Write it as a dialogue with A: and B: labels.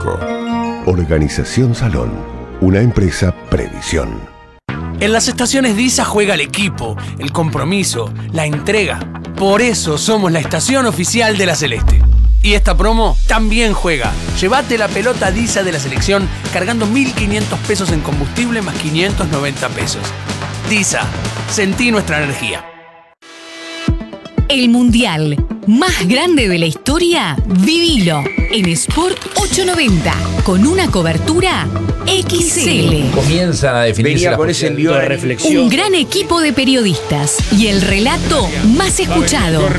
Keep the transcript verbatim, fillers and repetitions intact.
A: cinco. Organización Salón, una empresa Previsión.
B: En las estaciones DISA juega el equipo, el compromiso, la entrega. Por eso somos la estación oficial de la Celeste. Y esta promo también juega. Llévate la pelota DISA de la selección cargando mil quinientos pesos en combustible más quinientos noventa pesos. DISA, sentí nuestra energía.
C: El mundial más grande de la historia, vivilo en Sport ochocientos noventa con una cobertura X L.
D: Comienzan a definirse
E: Venía con ese envío de reflexión.
C: Un gran equipo de periodistas y el relato más escuchado.